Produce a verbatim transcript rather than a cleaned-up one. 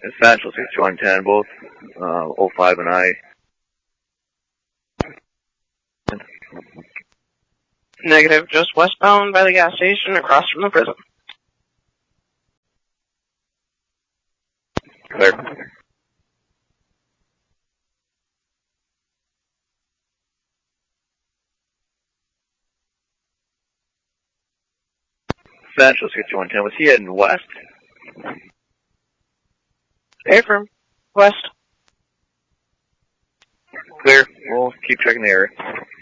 It's Satchel six two one ten, both uh, oh five and I. Negative, just westbound by the gas station across from the prison. Clear. Satchel six two one ten, was he heading west? Affirm. West. Clear. We'll keep checking the area.